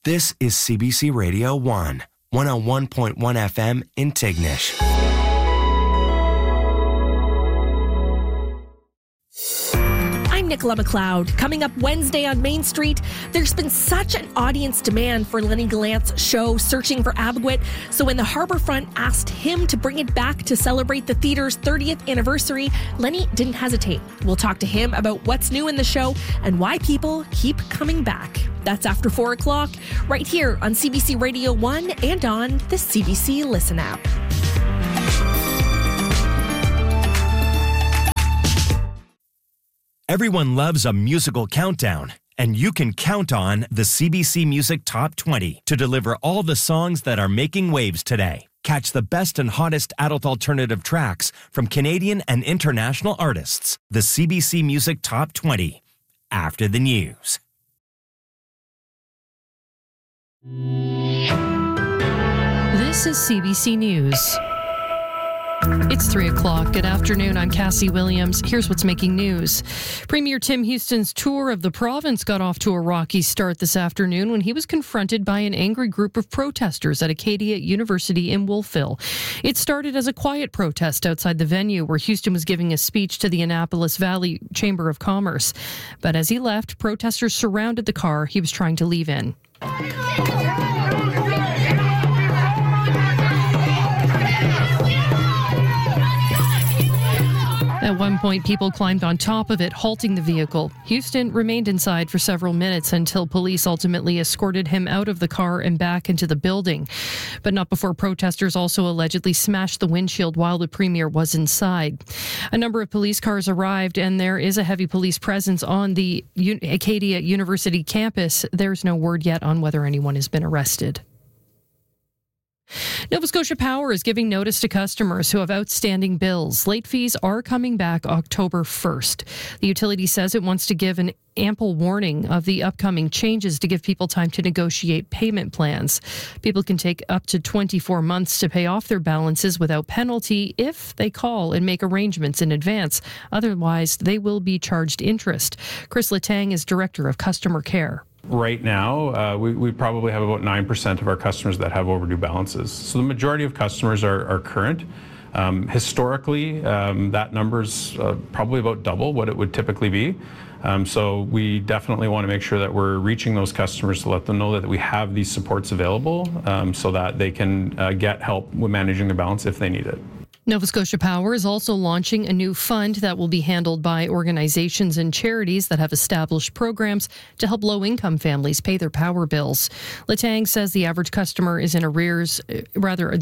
This is CBC Radio 1, 101.1 FM in Tignish. I'm Nicola McLeod. Coming up Wednesday on Main Street, there's been such an audience demand for Lenny Gallant's show, Searching for Abogwit, so when the Harbourfront asked him to bring it back to celebrate the theatre's 30th anniversary, Lenny didn't hesitate. We'll talk to him about what's new in the show and why people keep coming back. That's after 4 o'clock, right here on CBC Radio 1 and on the CBC Listen app. Everyone loves a musical countdown, and you can count on the CBC Music Top 20 to deliver all the songs that are making waves today. Catch the best and hottest adult alternative tracks from Canadian and international artists. The CBC Music Top 20, after the news. This is CBC News. It's 3 o'clock. Good afternoon. I'm Cassie Williams. Here's what's making news. Premier Tim Houston's tour of the province got off to a rocky start this afternoon when he was confronted by an angry group of protesters at Acadia University in Wolfville. It started as a quiet protest outside the venue where Houston was giving a speech to the Annapolis Valley Chamber of Commerce. But as he left, protesters surrounded the car he was trying to leave in. At one point, people climbed on top of it, halting the vehicle. Houston remained inside for several minutes until police ultimately escorted him out of the car and back into the building. But not before protesters also allegedly smashed the windshield while the premier was inside. A number of police cars arrived, and there is a heavy police presence on the Acadia University campus. There's no word yet on whether anyone has been arrested. Nova Scotia Power is giving notice to customers who have outstanding bills. Late fees are coming back October 1st. The utility says it wants to give an ample warning of the upcoming changes to give people time to negotiate payment plans. People can take up to 24 months to pay off their balances without penalty if they call and make arrangements in advance. Otherwise, they will be charged interest. Chris Letang is Director of Customer Care. Right now, we probably have about 9% of our customers that have overdue balances. So the majority of customers are current. Historically, that number's probably about double what it would typically be. So we definitely want to make sure that we're reaching those customers to let them know that we have these supports available so that they can get help with managing their balance if they need it. Nova Scotia Power is also launching a new fund that will be handled by organizations and charities that have established programs to help low-income families pay their power bills. Letang says the average customer in arrears owes about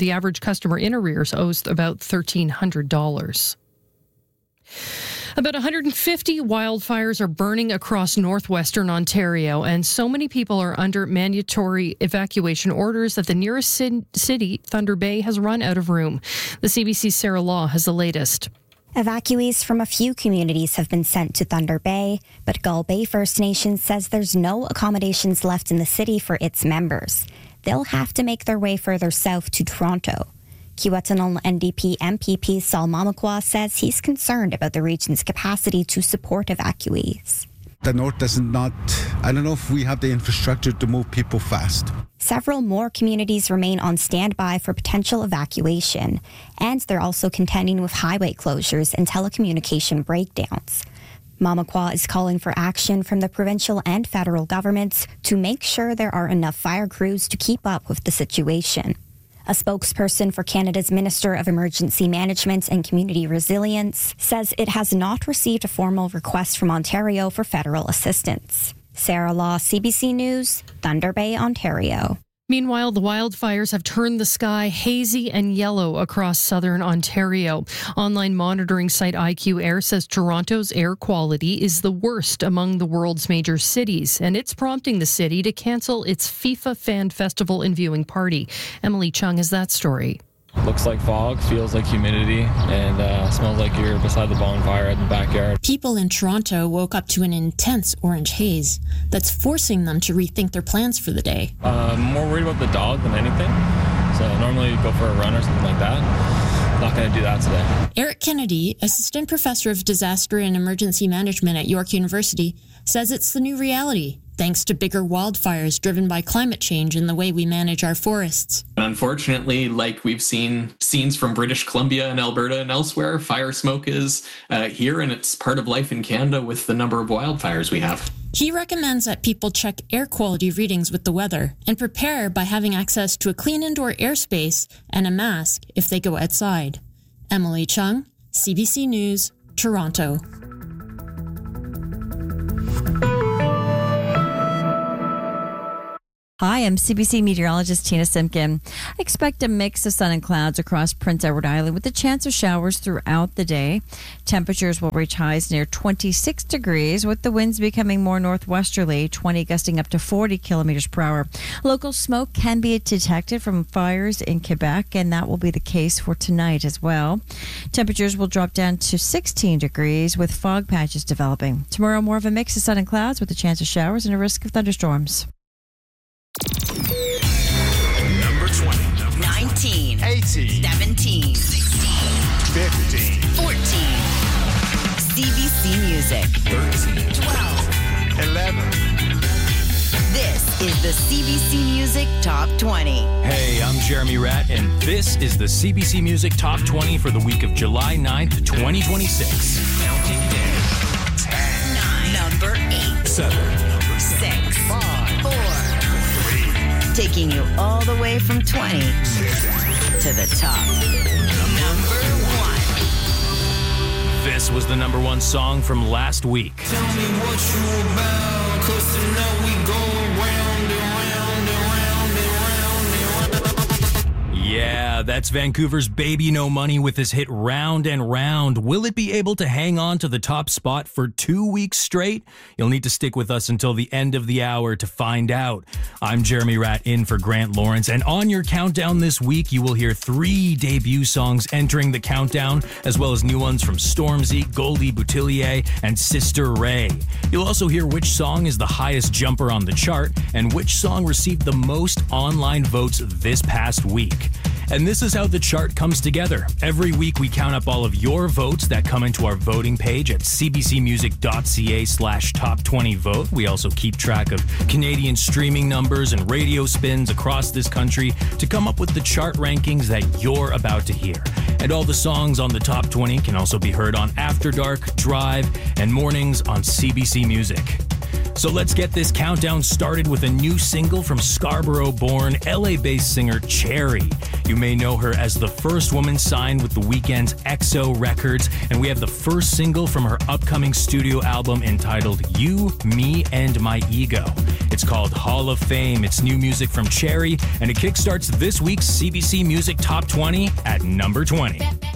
$1,300. About 150 wildfires are burning across northwestern Ontario, and so many people are under mandatory evacuation orders that the nearest city, Thunder Bay, has run out of room. The CBC's Sarah Law has the latest. Evacuees from a few communities have been sent to Thunder Bay, but Gull Bay First Nation says there's no accommodations left in the city for its members. They'll have to make their way further south to Toronto. Kiiwetinoong NDP MPP Saul Mamakwa says he's concerned about the region's capacity to support evacuees. The north does not, I don't know if we have the infrastructure to move people fast. Several more communities remain on standby for potential evacuation, and they're also contending with highway closures and telecommunication breakdowns. Mamakwa is calling for action from the provincial and federal governments to make sure there are enough fire crews to keep up with the situation. A spokesperson for Canada's Minister of Emergency Management and Community Resilience says it has not received a formal request from Ontario for federal assistance. Sarah Law, CBC News, Thunder Bay, Ontario. Meanwhile, the wildfires have turned the sky hazy and yellow across southern Ontario. Online monitoring site IQ Air says Toronto's air quality is the worst among the world's major cities, and it's prompting the city to cancel its FIFA Fan Festival and Viewing Party. Emily Chung has that story. Looks like fog, feels like humidity, and smells like you're beside the bonfire in the backyard. People in Toronto woke up to an intense orange haze that's forcing them to rethink their plans for the day. More worried about the dog than anything. So normally you go for a run or something like that. Not going to do that today. Eric Kennedy, assistant professor of disaster and emergency management at York University, says it's the new reality. thanks to bigger wildfires driven by climate change and the way we manage our forests. Unfortunately, like we've seen scenes from British Columbia and Alberta and elsewhere, fire smoke is here, and it's part of life in Canada with the number of wildfires we have. He recommends that people check air quality readings with the weather and prepare by having access to a clean indoor airspace and a mask if they go outside. Emily Chung, CBC News, Toronto. Hi, I'm CBC meteorologist Tina Simpkin. Expect a mix of sun and clouds across Prince Edward Island with a chance of showers throughout the day. Temperatures will reach highs near 26 degrees with the winds becoming more northwesterly, 20 gusting up to 40 kilometers per hour. Local smoke can be detected from fires in Quebec, and that will be the case for tonight as well. Temperatures will drop down to 16 degrees with fog patches developing. Tomorrow, more of a mix of sun and clouds with a chance of showers and a risk of thunderstorms. Number 20. 19. 18. 17. 16. 15. 14. CBC Music. 13. 12. 11. This is the CBC Music Top 20. Hey, I'm Jeremy Ratt, and this is the CBC Music Top 20 for the week of July 9th, 2026. Counting down. 10. 9. Number 8. 7. 6. 5. 4. Taking you all the way from 20 to the top. Number 1. This was the number one song from last week. Tell me what you about, 'cause tonight we go round and round and round and round and round. Yeah, that's Vancouver's Baby No Money with his hit Round and Round. Will it be able to hang on to the top spot for 2 weeks straight? You'll need to stick with us until the end of the hour to find out. I'm Jeremy Ratt in for Grant Lawrence, and on your countdown this week, you will hear 3 debut songs entering the countdown, as well as new ones from Stormzy, Goldie Boutillier, and Sister Ray. You'll also hear which song is the highest jumper on the chart, and which song received the most online votes this past week. And this is how the chart comes together. Every week we count up all of your votes that come into our voting page at cbcmusic.ca/top20vote. We also keep track of Canadian streaming numbers and radio spins across this country to come up with the chart rankings that you're about to hear. And all the songs on the top 20 can also be heard on After Dark, Drive, and mornings on CBC Music. So let's get this countdown started with a new single from Scarborough-born, LA-based singer Cherry. You may know her as the first woman signed with The Weeknd's XO Records, and we have the first single from her upcoming studio album entitled You, Me, and My Ego. It's called Hall of Fame. It's new music from Cherry, and it kickstarts this week's CBC Music Top 20 at number 20.